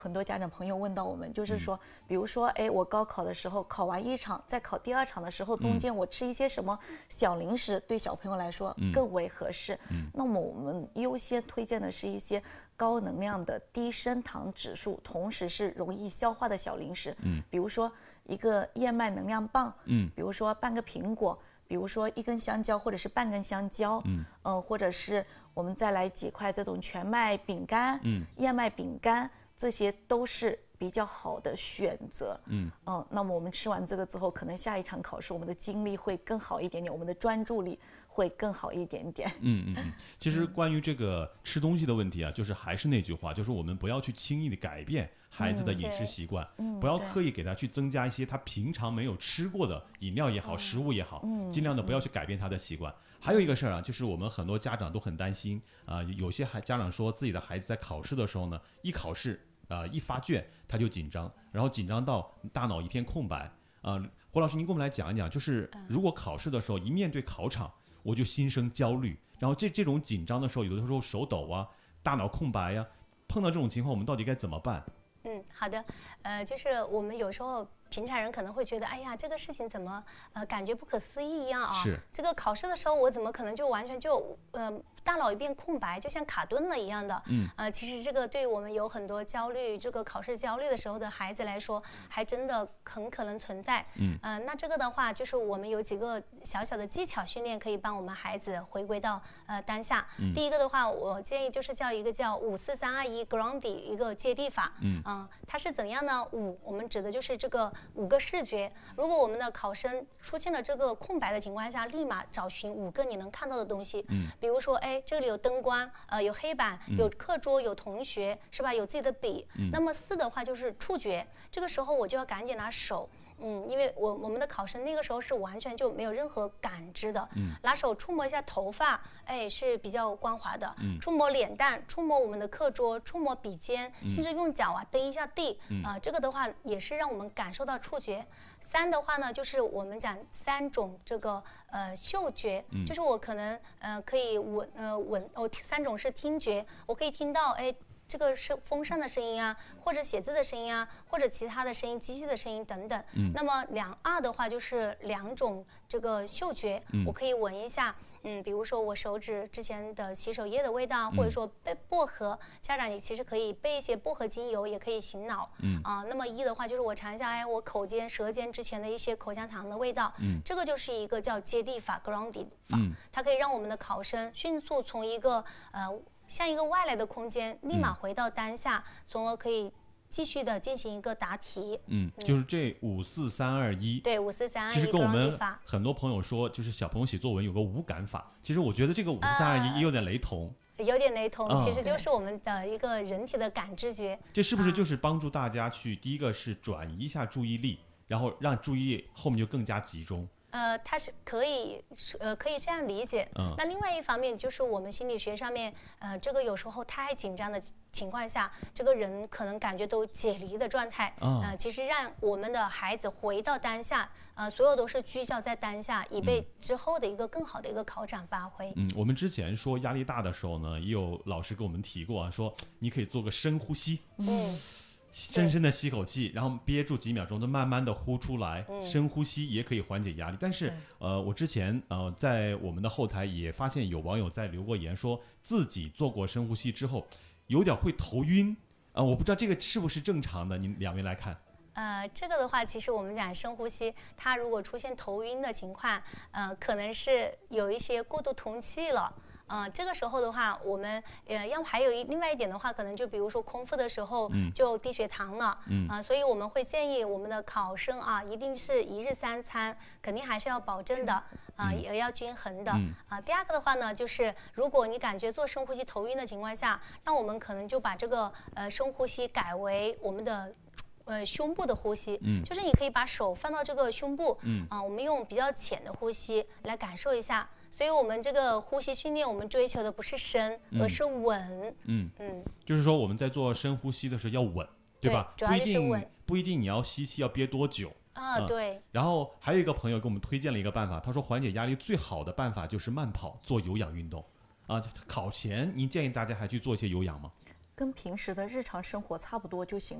很多家长朋友问到我们，就是说，比如说，哎，我高考的时候考完一场，在考第二场的时候，中间我吃一些什么小零食，对小朋友来说更为合适。那么我们优先推荐的是一些高能量的、低升糖指数，同时是容易消化的小零食。比如说一个燕麦能量棒，比如说半个苹果，比如说一根香蕉或者是半根香蕉，或者是我们再来几块这种全麦饼干，燕麦饼干。这些都是比较好的选择。那么我们吃完这个之后，可能下一场考试我们的精力会更好一点点，我们的专注力会更好一点点。 其实关于这个吃东西的问题啊，就是还是那句话，就是我们不要去轻易的改变孩子的饮食习惯，不要刻意给他去增加一些他平常没有吃过的饮料也好，食物也好，尽量的不要去改变他的习惯。还有一个事儿啊，就是我们很多家长都很担心啊，有些家长说自己的孩子在考试的时候呢，一考试一发卷他就紧张，然后紧张到大脑一片空白。胡老师，您给我们来讲一讲，就是如果考试的时候一面对考场，我就心生焦虑，然后这种紧张的时候，有的时候手抖啊，大脑空白呀，碰到这种情况，我们到底该怎么办？ 好的，就是我们有时候平常人可能会觉得，哎呀，这个事情怎么感觉不可思议一样啊？ 是这个考试的时候，我怎么可能就完全就大脑一片空白，就像卡顿了一样的？其实这个对我们有很多焦虑，这个考试焦虑的时候的孩子来说，还真的很可能存在。那这个的话，就是我们有几个小小的技巧训练，可以帮我们孩子回归到当下。第一个的话，我建议就是叫一个叫54321 Grounding 一个接地法。它是怎样呢？我们指的就是这个5个视觉。如果我们的考生出现了这个空白的情况下，立马找寻5个你能看到的东西。比如说，哎，这里有灯光，有黑板，有课桌，有同学，是吧？有自己的笔。那么4的话就是触觉，这个时候我就要赶紧拿手。因为我们的考生那个时候是完全就没有任何感知的，拿手触摸一下头发，哎，是比较光滑的，触摸脸蛋，触摸我们的课桌，触摸笔尖，甚至用脚蹬一下地，这个的话也是让我们感受到触觉。3的话呢，就是我们讲3种这个嗅觉，就是我可能可以3种是听觉，我可以听到哎。这个是风扇的声音啊，或者写字的声音啊，或者其他的声音、机器的声音等等。那么2的话就是2种这个嗅觉，我可以闻一下，比如说我手指之前的洗手液的味道，或者说薄荷，家长也其实可以备一些薄荷精油，也可以醒脑。那么1的话就是我尝一下，哎，我口尖、舌尖之前的一些口香糖的味道，这个就是一个叫接地法 （grounding 法），它可以让我们的考生迅速从一个像一个外来的空间，立马回到当下，从而可以继续的进行一个答题。 就是这54321。对 ，54321。 其实跟我们很多朋友说，就是小朋友写作文有个五感法。其实我觉得这个54321也有点雷同。 有点雷同，其实就是我们的一个人体的感知觉。 这是不是就是帮助大家去第一个是转移一下注意力，然后让注意力后面就更加集中？ 它是可以这样理解。那另外一方面就是我们心理学上面，这个有时候太紧张的情况下，这个人可能感觉都解离的状态。其实让我们的孩子回到当下，所有都是聚焦在当下，以备之后的一个更好的一个考场发挥。 我们之前说压力大的时候呢，也有老师跟我们提过啊，说你可以做个深呼吸。深深的吸口气，然后憋住几秒钟，再慢慢的呼出来。深呼吸也可以缓解压力。但是我之前在我们的后台也发现有网友在留过言，说自己做过深呼吸之后有点会头晕。我不知道这个是不是正常的，您2位来看。 这个的话，其实我们讲深呼吸，它如果出现头晕的情况，可能是有一些过度通气了。这个时候的话，我们还有另外一点的话，可能就比如说空腹的时候就低血糖了。所以我们会建议我们的考生啊，一定是1日3餐，肯定还是要保证的也要均衡的。第二个的话呢，就是如果你感觉做深呼吸头晕的情况下，那我们可能就把这个深呼吸改为我们的胸部的呼吸。就是你可以把手放到这个胸部，我们用比较浅的呼吸来感受一下。所以我们这个呼吸训练，我们追求的不是深，而是稳。 就是说我们在做深呼吸的时候要稳，对吧？ 主要就是稳。 不一定你要吸气要憋多久。 对。 然后还有一个朋友给我们推荐了一个办法，他说缓解压力最好的办法就是慢跑，做有氧运动。考前您建议大家还去做一些有氧吗？ 跟平时的日常生活差不多就行。